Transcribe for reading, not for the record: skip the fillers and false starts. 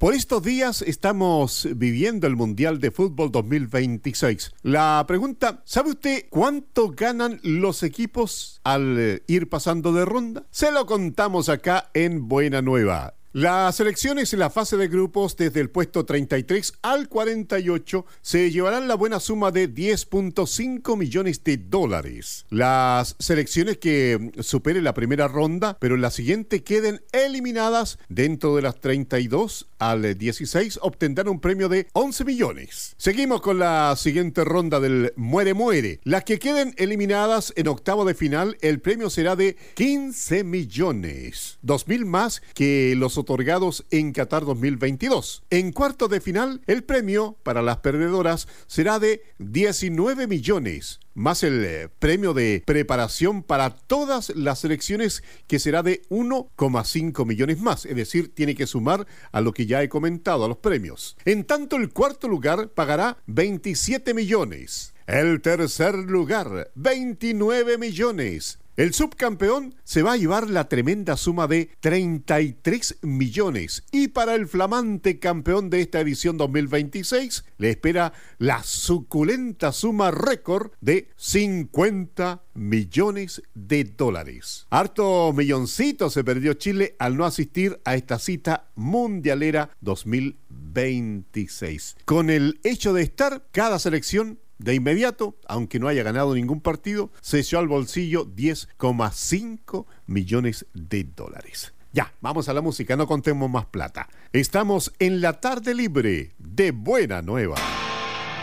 Por estos días estamos viviendo el Mundial de Fútbol 2026. La pregunta, ¿sabe usted cuánto ganan los equipos al ir pasando de ronda? Se lo contamos acá en Buena Nueva. Las selecciones en la fase de grupos desde el puesto 33 al 48 se llevarán la buena suma de 10.5 millones de dólares. Las selecciones que superen la primera ronda, pero en la siguiente queden eliminadas dentro de las 32 al 16, obtendrán un premio de 11 millones. Seguimos con la siguiente ronda del muere-muere. Las que queden eliminadas en octavo de final, el premio será de 15 millones. 2.000 más que los otorgados en Qatar 2022. En cuarto de final, el premio para las perdedoras será de 19 millones, más el premio de preparación para todas las selecciones, que será de 1,5 millones más, es decir, tiene que sumar a lo que ya he comentado, a los premios. En tanto, el cuarto lugar pagará 27 millones. El tercer lugar, 29 millones. El subcampeón se va a llevar la tremenda suma de 33 millones. Y para el flamante campeón de esta edición 2026, le espera la suculenta suma récord de 50 millones de dólares. Harto milloncito se perdió Chile al no asistir a esta cita mundialera 2026. Con el hecho de estar, cada selección de inmediato, aunque no haya ganado ningún partido, se echó al bolsillo 10,5 millones de dólares. Ya, vamos a la música, no contemos más plata. Estamos en la tarde libre de Buena Nueva.